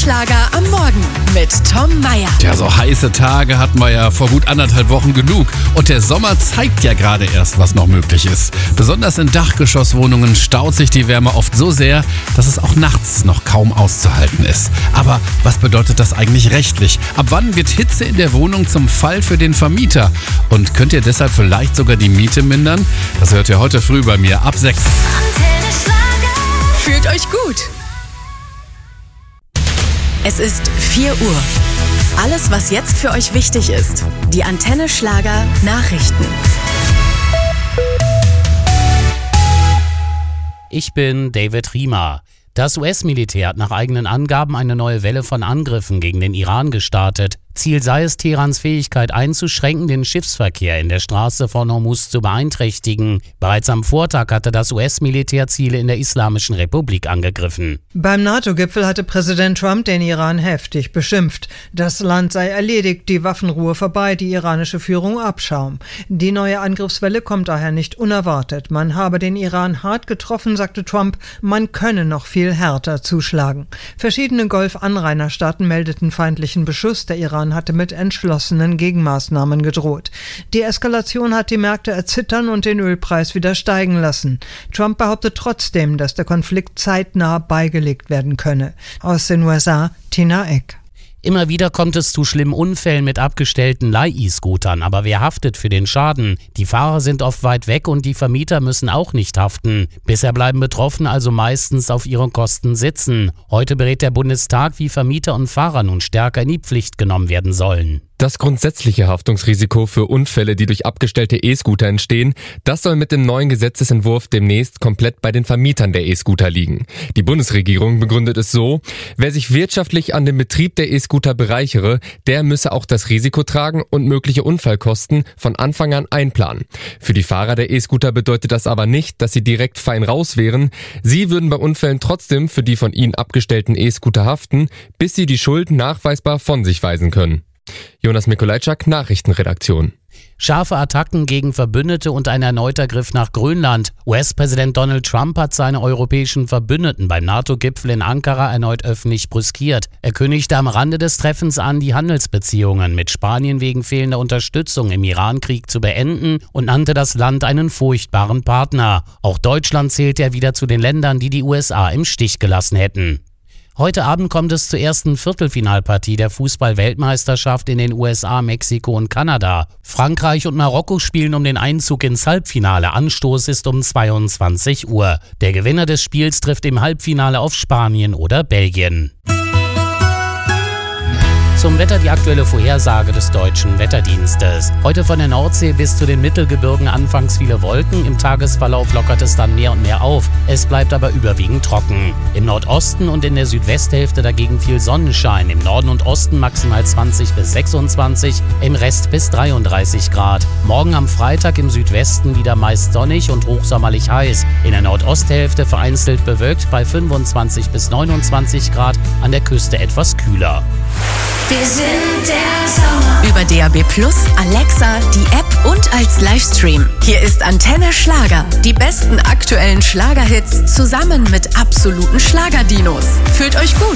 Schlager am Morgen mit Tom Mayer. Ja, so heiße Tage hatten wir ja vor gut 1,5 Wochen genug. Und der Sommer zeigt ja gerade erst, was noch möglich ist. Besonders in Dachgeschosswohnungen staut sich die Wärme oft so sehr, dass es auch nachts noch kaum auszuhalten ist. Aber was bedeutet das eigentlich rechtlich? Ab wann wird Hitze in der Wohnung zum Fall für den Vermieter? Und könnt ihr deshalb vielleicht sogar die Miete mindern? Das hört ihr heute früh bei mir ab 6. Fühlt euch gut. Es ist 4 Uhr. Alles, was jetzt für euch wichtig ist. Die Antenne Schlager Nachrichten. Ich bin David Riemer. Das US-Militär hat nach eigenen Angaben eine neue Welle von Angriffen gegen den Iran gestartet. Ziel sei es, Teherans Fähigkeit einzuschränken, den Schiffsverkehr in der Straße von Hormuz zu beeinträchtigen. Bereits am Vortag hatte das US-Militär Ziele in der Islamischen Republik angegriffen. Beim NATO-Gipfel hatte Präsident Trump den Iran heftig beschimpft. Das Land sei erledigt, die Waffenruhe vorbei, die iranische Führung Abschaum. Die neue Angriffswelle kommt daher nicht unerwartet. Man habe den Iran hart getroffen, sagte Trump, man könne noch viel härter zuschlagen. Verschiedene Golf-Anrainerstaaten meldeten feindlichen Beschuss. Der Iran hatte mit entschlossenen Gegenmaßnahmen gedroht. Die Eskalation hat die Märkte erzittern und den Ölpreis wieder steigen lassen. Trump behauptet trotzdem, dass der Konflikt zeitnah beigelegt werden könne. Aus den USA, Tina Eck. Immer wieder kommt es zu schlimmen Unfällen mit abgestellten Leih-E-Scootern, aber wer haftet für den Schaden? Die Fahrer sind oft weit weg und die Vermieter müssen auch nicht haften. Bisher bleiben Betroffene also meistens auf ihren Kosten sitzen. Heute berät der Bundestag, wie Vermieter und Fahrer nun stärker in die Pflicht genommen werden sollen. Das grundsätzliche Haftungsrisiko für Unfälle, die durch abgestellte E-Scooter entstehen, das soll mit dem neuen Gesetzesentwurf demnächst komplett bei den Vermietern der E-Scooter liegen. Die Bundesregierung begründet es so: Wer sich wirtschaftlich an dem Betrieb der E-Scooter bereichere, der müsse auch das Risiko tragen und mögliche Unfallkosten von Anfang an einplanen. Für die Fahrer der E-Scooter bedeutet das aber nicht, dass sie direkt fein raus wären. Sie würden bei Unfällen trotzdem für die von ihnen abgestellten E-Scooter haften, bis sie die Schuld nachweisbar von sich weisen können. Jonas Mikolajczak, Nachrichtenredaktion. Scharfe Attacken gegen Verbündete und ein erneuter Griff nach Grönland. US-Präsident Donald Trump hat seine europäischen Verbündeten beim NATO-Gipfel in Ankara erneut öffentlich brüskiert. Er kündigte am Rande des Treffens an, die Handelsbeziehungen mit Spanien wegen fehlender Unterstützung im Irankrieg zu beenden und nannte das Land einen furchtbaren Partner. Auch Deutschland zählt er wieder zu den Ländern, die die USA im Stich gelassen hätten. Heute Abend kommt es zur ersten Viertelfinalpartie der Fußball-Weltmeisterschaft in den USA, Mexiko und Kanada. Frankreich und Marokko spielen um den Einzug ins Halbfinale. Anstoß ist um 22 Uhr. Der Gewinner des Spiels trifft im Halbfinale auf Spanien oder Belgien. Zum Wetter die aktuelle Vorhersage des Deutschen Wetterdienstes. Heute von der Nordsee bis zu den Mittelgebirgen anfangs viele Wolken. Im Tagesverlauf lockert es dann mehr und mehr auf. Es bleibt aber überwiegend trocken. Im Nordosten und in der Südwesthälfte dagegen viel Sonnenschein. Im Norden und Osten maximal 20 bis 26, im Rest bis 33 Grad. Morgen am Freitag im Südwesten wieder meist sonnig und hochsommerlich heiß. In der Nordosthälfte vereinzelt bewölkt bei 25 bis 29 Grad, an der Küste etwas kühler. Wir sind der Sommer. Über DAB+, Alexa, die App und als Livestream. Hier ist Antenne Schlager. Die besten aktuellen Schlagerhits zusammen mit absoluten Schlagerdinos. Fühlt euch gut.